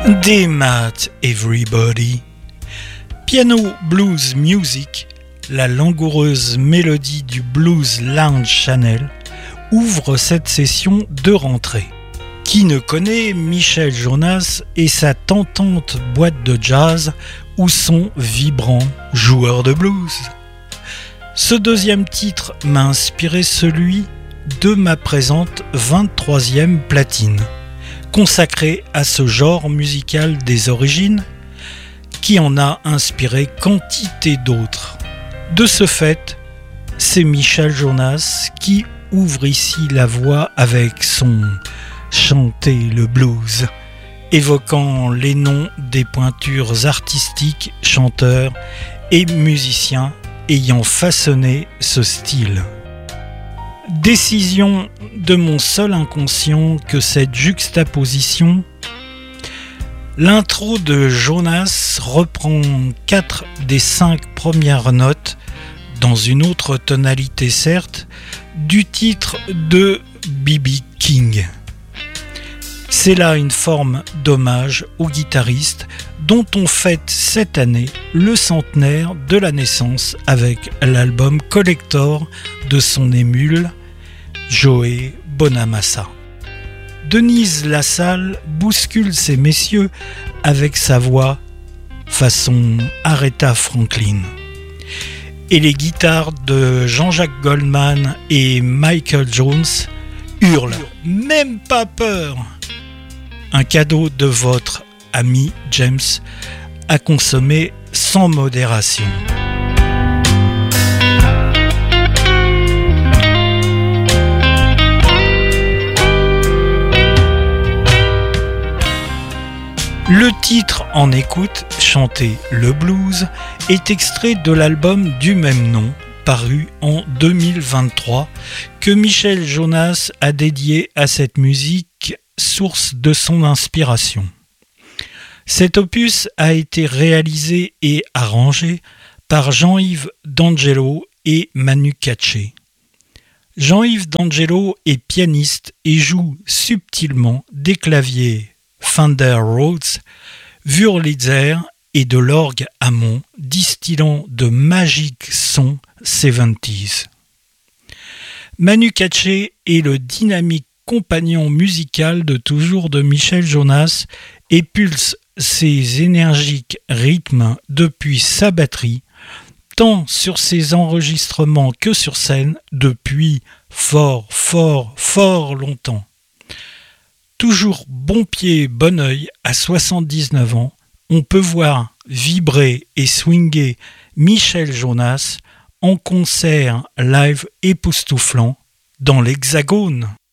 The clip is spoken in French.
Des maths, everybody. Piano Blues Music, la langoureuse mélodie du Blues Lounge Channel, ouvre cette session de rentrée. Qui ne connaît Michel Jonas et sa tentante boîte de jazz ou son vibrant joueur de blues? Ce deuxième titre m'a inspiré celui de ma présente 23e platine, consacrée à ce genre musical des origines, qui en a inspiré quantité d'autres. De ce fait, c'est Michel Jonas qui ouvre ici la voie avec son Chanter le blues, évoquant les noms des pointures artistiques, chanteurs et musiciens ayant façonné ce style. Décision de mon seul inconscient que cette juxtaposition. L'intro de Jonas reprend 4 des 5 premières notes, dans une autre tonalité certes, du titre de B.B. King. C'est là une forme d'hommage au guitariste dont on fête cette année le centenaire de la naissance avec l'album collector de son émule, Joey Bonamassa. Denise Lassalle bouscule ces messieurs avec sa voix façon Aretha Franklin. Et les guitares de Jean-Jacques Goldman et Michael Jones hurlent, même pas peur. Un cadeau de votre ami James à consommer sans modération. Le titre en écoute, Chanter le blues, est extrait de l'album du même nom, paru en 2023, que Michel Jonas a dédié à cette musique, source de son inspiration. Cet opus a été réalisé et arrangé par Jean-Yves D'Angelo et Manu Katché. Jean-Yves D'Angelo est pianiste et joue subtilement des claviers Fender Rhodes, Wurlitzer et de l'orgue Hammond, distillant de magiques sons 70s. Manu Katché est le dynamique compagnon musical de toujours de Michel Jonas et pulse ses énergiques rythmes depuis sa batterie, tant sur ses enregistrements que sur scène depuis fort longtemps. Toujours bon pied, bon oeil, à 79 ans, on peut voir vibrer et swinger Michel Jonas en concert live époustouflant dans l'Hexagone.